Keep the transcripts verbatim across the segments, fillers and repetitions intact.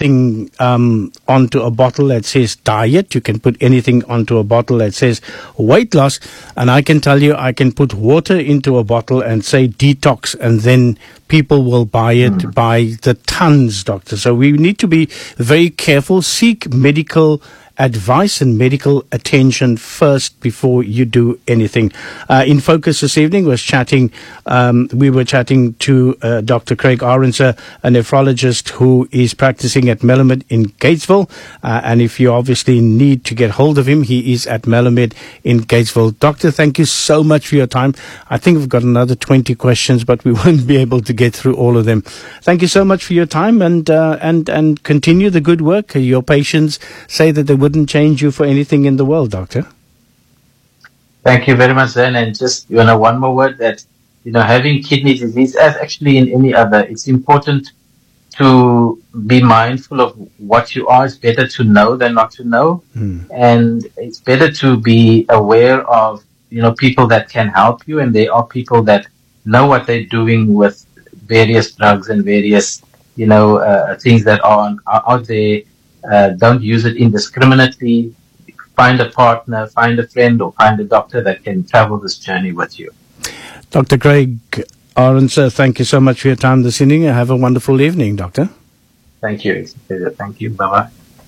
anything um, onto a bottle that says diet. You can put anything onto a bottle that says weight loss. And I can tell you, I can put water into a bottle and say detox, and then people will buy it mm. by the tons, doctor. So we need to be very careful. Seek medical advice and medical attention first before you do anything. Uh, in Focus this evening was chatting, um, we were chatting to uh, Doctor Craig Arendse, a nephrologist who is practicing at Melamed in Gatesville. Uh, and if you obviously need to get hold of him, he is at Melamed in Gatesville. Doctor, thank you so much for your time. I think we've got another twenty questions, but we won't be able to get through all of them. Thank you so much for your time, and uh, and and continue the good work. Your patients say that they wouldn't change you for anything in the world, doctor. Thank you very much, Zen. And just, you know, one more word, that, you know, having kidney disease, as actually in any other, it's important to be mindful of what you are. It's better to know than not to know. Mm. And it's better to be aware of, you know, people that can help you. And there are people that know what they're doing with various drugs and various, you know, uh, things that are, on, are out there. Uh, don't use it indiscriminately. Find a partner, find a friend, or find a doctor that can travel this journey with you. Doctor Craig Arendse, thank you so much for your time this evening. Have a wonderful evening, Doctor. Thank you. It's a pleasure. Thank you. Bye-bye.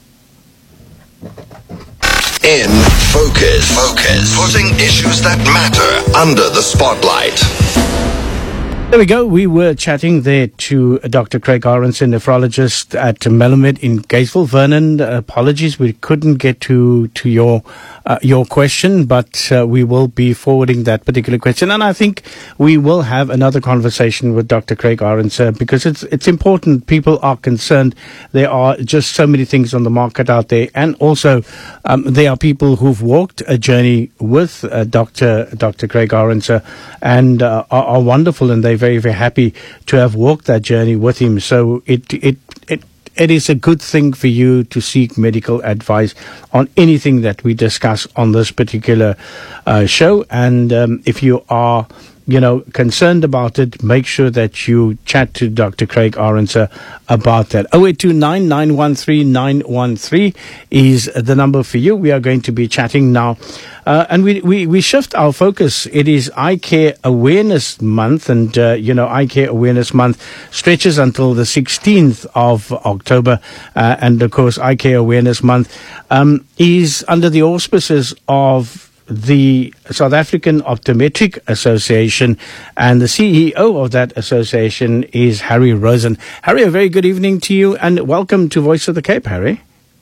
In Focus. Focus. Putting issues that matter under the spotlight. There we go. We were chatting there to Doctor Craig Arendse, nephrologist at Melamed in Gatesville. Vernon, apologies, we couldn't get to to your uh, your question, but uh, we will be forwarding that particular question, and I think we will have another conversation with Doctor Craig Arendse, because it's it's important. People are concerned. There are just so many things on the market out there, and also um, there are people who've walked a journey with uh, Doctor Doctor Craig Arendse, and uh, are, are wonderful, and they very, very happy to have walked that journey with him. So it, it, it, it is a good thing for you to seek medical advice on anything that we discuss on this particular uh, show. And um, if you are, you know, concerned about it, make sure that you chat to Doctor Craig Arendse about that. oh eight two nine, nine one three, nine one three is the number for you. We are going to be chatting now. Uh, and we, we, we shift our focus. It is Eye Care Awareness Month, and, uh, you know, Eye Care Awareness Month stretches until the sixteenth of October. Uh, and, of course, Eye Care Awareness Month um, is under the auspices of the South African Optometric Association, and the C E O of that association is Harry Rosen. Harry, a very good evening to you, and welcome to Voice of the Cape, Harry.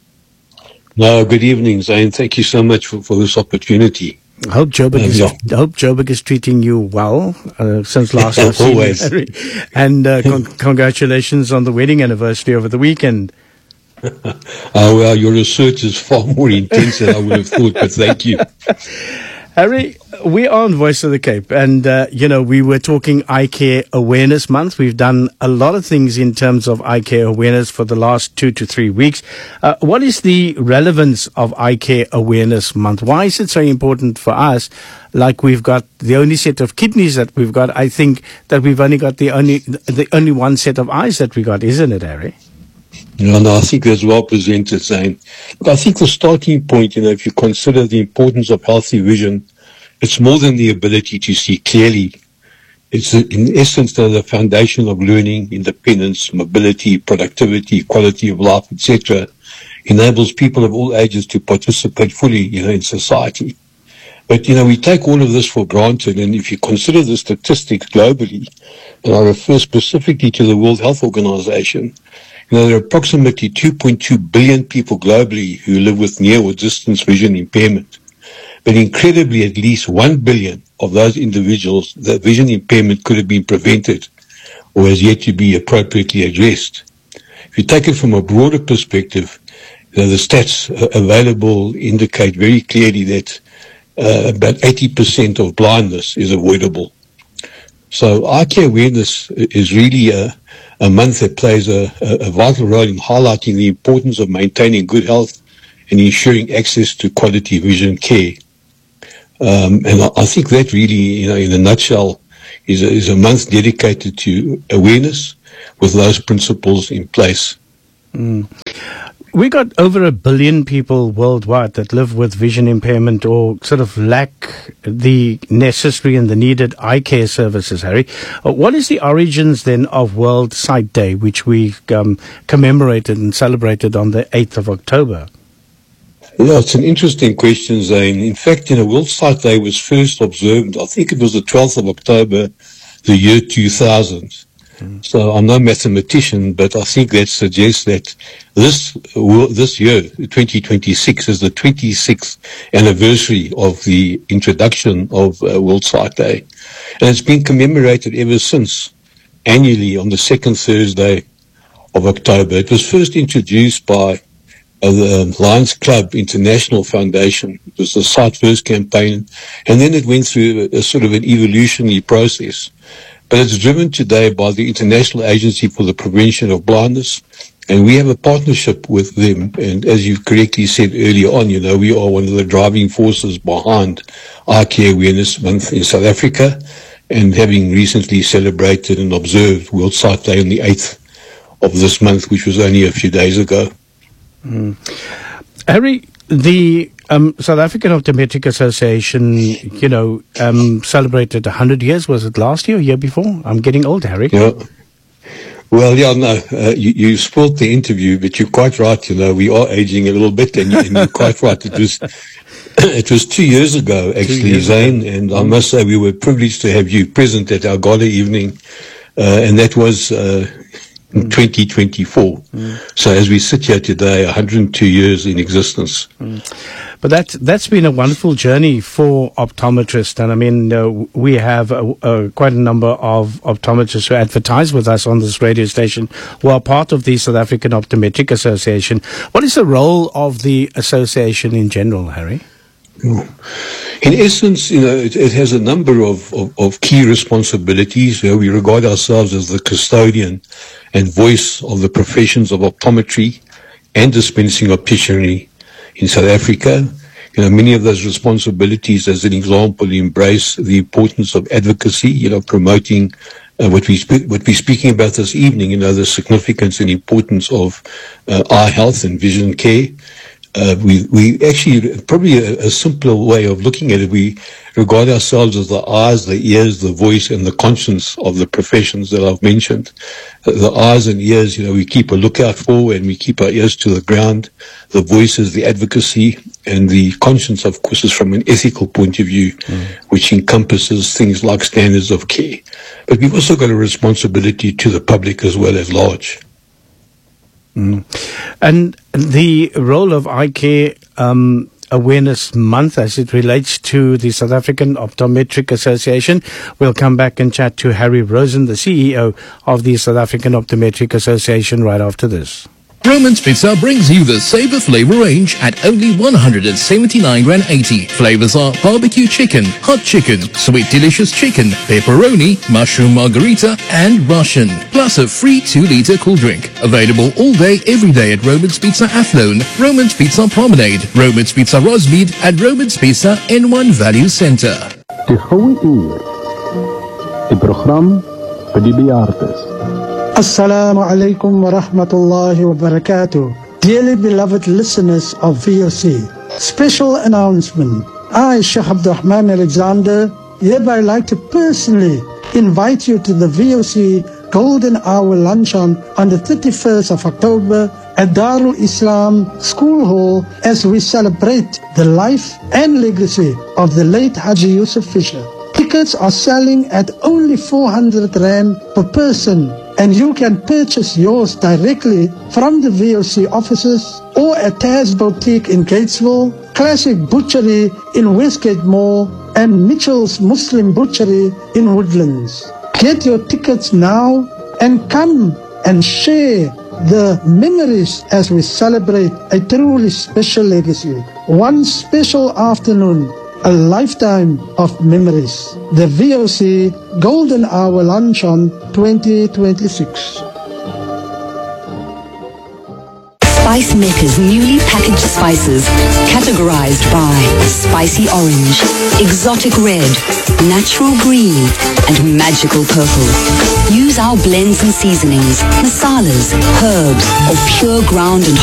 No, good evening, Zane. Thank you so much for, for this opportunity. I hope Joburg, uh, is, yeah. I hope Joburg is treating you well uh, since last I've seen you, Harry. And uh, con- congratulations on the wedding anniversary over the weekend. Oh, well, your research is far more intense than I would have thought, but thank you. Harry, we are on Voice of the Cape, and, uh, you know, we were talking Eye Care Awareness Month. We've done a lot of things in terms of eye care awareness for the last two to three weeks. Uh, what is the relevance of Eye Care Awareness Month? Why is it so important for us? Like, we've got the only set of kidneys that we've got. I think that we've only got the only, the only one set of eyes that we got, isn't it, Harry? No, no, I think that's well presented, Zane. Look, I think the starting point, you know, if you consider the importance of healthy vision, it's more than the ability to see clearly. It's, in essence, the foundation of learning, independence, mobility, productivity, quality of life, et cetera. Enables people of all ages to participate fully, you know, in society. But, you know, we take all of this for granted, and if you consider the statistics globally, and I refer specifically to the World Health Organization, you know, there are approximately two point two billion people globally who live with near or distance vision impairment. But incredibly, at least one billion of those individuals, the vision impairment could have been prevented or has yet to be appropriately addressed. If you take it from a broader perspective, you know, the stats available indicate very clearly that uh, about eighty percent of blindness is avoidable. So eye care awareness is really a, a month that plays a, a, a vital role in highlighting the importance of maintaining good health and ensuring access to quality vision care. Um, and I, I think that really, you know, in a nutshell, is a, is a month dedicated to awareness with those principles in place. Mm. we got over a billion people worldwide that live with vision impairment or sort of lack the necessary and the needed eye care services, Harry. Uh, what is the origins then of World Sight Day, which we um, commemorated and celebrated on the eighth of October? Yeah, it's an interesting question, Zane. In fact, you know, World Sight Day was first observed, I think it was the twelfth of October, the year two thousand. Mm. So I'm no mathematician, but I think that suggests that this this year, twenty twenty-six, is the twenty-sixth anniversary of the introduction of uh, World Sight Day. And it's been commemorated ever since, annually on the second Thursday of October. It was first introduced by uh, the Lions Club International Foundation. It was the Sight First campaign, and then it went through a, a sort of an evolutionary process. But it's driven today by the International Agency for the Prevention of Blindness, and we have a partnership with them. And as you correctly said earlier on, you know, we are one of the driving forces behind Eye Care Awareness Month in South Africa, and having recently celebrated and observed World Sight Day on the eighth of this month, which was only a few days ago. Mm. Harry, the um, South African Optometric Association, you know, um, celebrated one hundred years. Was it last year or year before? I'm getting old, Harry. Yeah. Well, yeah, no, uh, you, you spoiled the interview, but you're quite right. You know, we are aging a little bit, and, and you're quite right. It was it was two years ago, actually, years Zane, ago. And I must say we were privileged to have you present at our gala evening, uh, and that was uh, in mm. twenty twenty-four. Mm. So as we sit here today, one hundred two years in existence. Mm. But that, that's been a wonderful journey for optometrists. And I mean, uh, we have uh, uh, quite a number of optometrists who advertise with us on this radio station who are part of the South African Optometric Association. What is the role of the association in general, Harry? In essence, you know, it, it has a number of, of, of key responsibilities. You know, we regard ourselves as the custodian and voice of the professions of optometry and dispensing opticianry in South Africa. You know, many of those responsibilities, as an example, embrace the importance of advocacy, you know, promoting uh, what, we spe- what we're speaking about this evening, you know, the significance and importance of uh, eye health and vision care. Uh, we, we actually, probably a, a simpler way of looking at it, we regard ourselves as the eyes, the ears, the voice, and the conscience of the professions that I've mentioned. Uh, the eyes and ears, you know, we keep a lookout for, and we keep our ears to the ground. The voice is the advocacy, and the conscience, of course, is from an ethical point of view, mm. which encompasses things like standards of care. But we've also got a responsibility to the public as well as large. Mm. And the role of Eye Care um, Awareness Month as it relates to the South African Optometric Association. We'll come back and chat to Harry Rosen, the C E O of the South African Optometric Association, right after this. Roman's Pizza brings you the Sabre flavor range at only one hundred seventy-nine rand eighty. Flavors are barbecue chicken, hot chicken, sweet delicious chicken, pepperoni, mushroom margarita, and Russian. Plus a free two litre cool drink. Available all day, every day at Roman's Pizza Athlone, Roman's Pizza Promenade, Roman's Pizza Rosmead, and Roman's Pizza N one Value Centre. Die Goue Uur. Die program vir die bejaardes. Assalamu alaikum wa rahmatullahi wa barakatuh. Dearly beloved listeners of V O C, special announcement. I, Sheikh Abdurrahman Alexander, hereby like to personally invite you to the V O C Golden Hour Luncheon on the thirty-first of October at Darul Islam School Hall as we celebrate the life and legacy of the late Haji Yusuf Fisher. Tickets are selling at only four hundred rand per person, and you can purchase yours directly from the V O C offices or at Taz Boutique in Gatesville, Classic Butchery in Westgate Mall, and Mitchell's Muslim Butchery in Woodlands. Get your tickets now and come and share the memories as we celebrate a truly special legacy. One special afternoon, a lifetime of memories. The V O C Golden Hour Luncheon twenty twenty-six. Spice Maker's newly packaged spices, categorized by spicy orange, exotic red, natural green, and magical purple. Use our blends and seasonings, masalas, herbs, or pure ground and